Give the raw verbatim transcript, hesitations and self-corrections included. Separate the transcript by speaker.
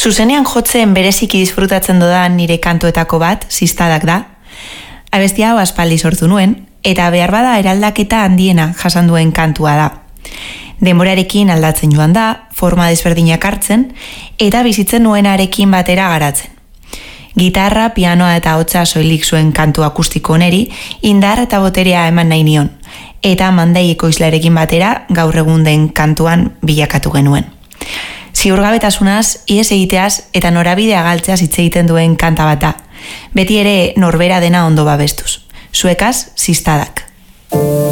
Speaker 1: Zuzenean jotzen bereziki disfrutatzen dodan nire kantuetako bat, Ziztadak da. Abestia hau aspaldi sortu nuen, eta behar bada eraldaketa handiena jasan duen kantua da. Denborarekin aldatzen joan da, forma desberdinak hartzen, eta bizitzen nuenarekin batera garatzen. Gitarra, pianoa eta hotza soilik zuen kantu akustiko oneri, indar eta boterea eman nahi nion, eta mandai ekoizlarekin batera gaur egun den kantuan bilakatu genuen. Ziurgabetasunaz, ihes egiteaz eta norabidea galtzeaz hitz egiten duen kanta bat da. Beti ere norbera dena ondo babestuz. Zuekaz, Ziztadak.